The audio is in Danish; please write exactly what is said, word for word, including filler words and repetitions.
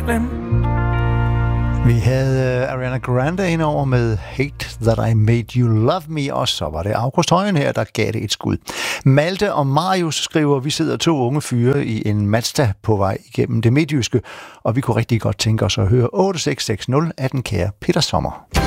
glem. Vi havde Ariana Grande indover med Hate That I Made You Love Me, og så var det August Højen her, der gav det et skud. Malte og Marius skriver, vi sidder to unge fyre i en Mazda på vej igennem det midtjyske, og vi kunne rigtig godt tænke os at høre otte seks seks nul af den kære Peter Sommer.